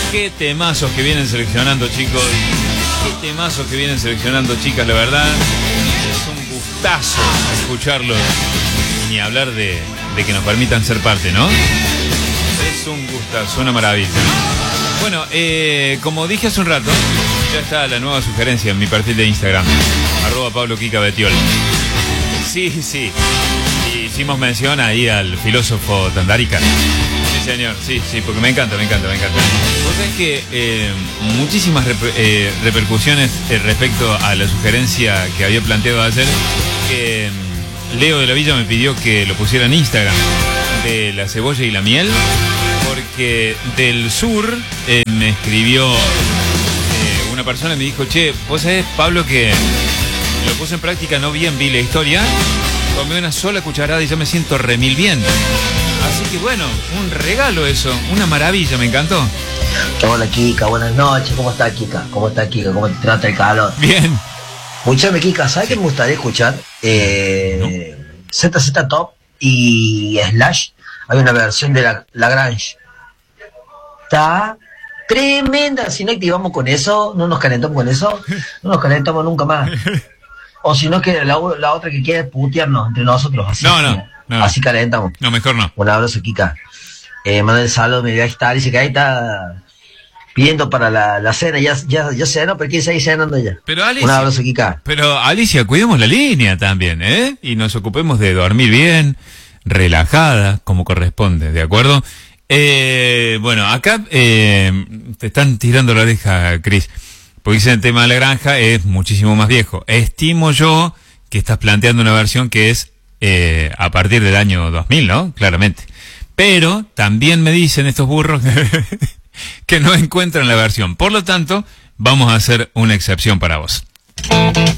Qué temazos que vienen seleccionando, chicos. Qué temazos que vienen seleccionando, chicas, la verdad. Es un gustazo escucharlos. Ni hablar de que nos permitan ser parte, ¿no? Es un gustazo, una maravilla. Bueno, como dije hace un rato, ya está la nueva sugerencia en mi perfil de Instagram, @PabloKikaBetiol. Sí. Hicimos mención ahí al filósofo Tandarica. Sí, señor, sí, porque me encanta. Vos sabés que muchísimas repercusiones respecto a la sugerencia que había planteado ayer, que Leo de la Villa me pidió que lo pusiera en Instagram, de la cebolla y la miel, porque del sur me escribió una persona y me dijo, che, vos sabés, Pablo, que lo puse en práctica, no bien vi la historia, tomé una sola cucharada y ya me siento remil bien. Así que bueno, un regalo eso, una maravilla, me encantó. Hola Kika, buenas noches, ¿cómo está Kika? ¿Cómo te trata el calor? Bien. Escúchame Kika, ¿sabes qué me gustaría escuchar? ZZ Top y Slash, hay una versión de la Lagrange. Está tremenda, si no activamos con eso, no nos calentamos con eso, no nos calentamos nunca más. O si no, que la otra que quiere es putearnos entre nosotros, así. No. Así calentamos. No, mejor no. Un abrazo, Kika. Manuel Salud me está, dice que ahí está pidiendo para la cena, ya cenó, pero quiere seguir cenando ya. Pero Alicia, un abrazo, Kika. Pero Alicia, cuidemos la línea también, ¿eh? Y nos ocupemos de dormir bien, relajada, como corresponde, ¿de acuerdo? Bueno, acá te están tirando la oreja, Cris, porque dicen el tema de la granja es muchísimo más viejo. Estimo yo que estás planteando una versión que es a partir del año 2000, ¿no? Claramente. Pero también me dicen estos burros que no encuentran la versión. Por lo tanto, vamos a hacer una excepción para vos.